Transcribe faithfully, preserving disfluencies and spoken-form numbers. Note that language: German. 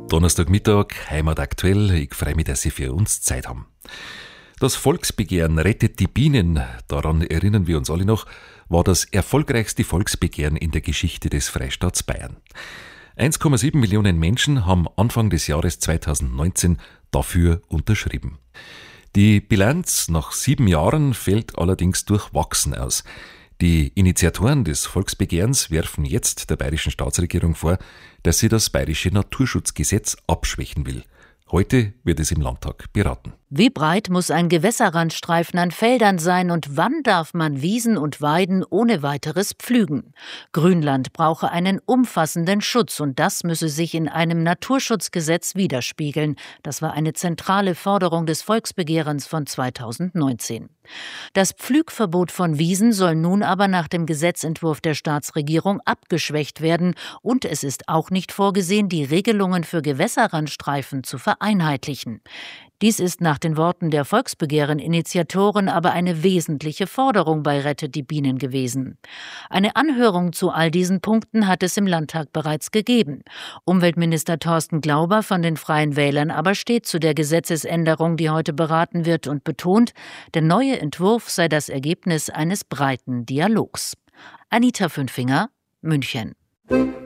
Donnerstagmittag, Heimat aktuell. Ich freue mich, dass Sie für uns Zeit haben. Das Volksbegehren Rettet die Bienen, daran erinnern wir uns alle noch, war das erfolgreichste Volksbegehren in der Geschichte des Freistaats Bayern. eins Komma sieben Millionen Menschen haben Anfang des Jahres zweitausendneunzehn dafür unterschrieben. Die Bilanz nach sieben Jahren fällt allerdings durchwachsen aus. Die Initiatoren des Volksbegehrens werfen jetzt der bayerischen Staatsregierung vor, dass sie das bayerische Naturschutzgesetz abschwächen will. Heute wird es im Landtag beraten. Wie breit muss ein Gewässerrandstreifen an Feldern sein und wann darf man Wiesen und Weiden ohne weiteres pflügen? Grünland brauche einen umfassenden Schutz und das müsse sich in einem Naturschutzgesetz widerspiegeln. Das war eine zentrale Forderung des Volksbegehrens von zweitausendneunzehn. Das Pflügverbot von Wiesen soll nun aber nach dem Gesetzentwurf der Staatsregierung abgeschwächt werden und es ist auch nicht vorgesehen, die Regelungen für Gewässerrandstreifen zu vereinheitlichen. Dies ist nach den Worten der Volksbegehren-Initiatoren aber eine wesentliche Forderung bei Rettet die Bienen gewesen. Eine Anhörung zu all diesen Punkten hat es im Landtag bereits gegeben. Umweltminister Thorsten Glauber von den Freien Wählern aber steht zu der Gesetzesänderung, die heute beraten wird, und betont, der neue Entwurf sei das Ergebnis eines breiten Dialogs. Anita Fünfinger, München.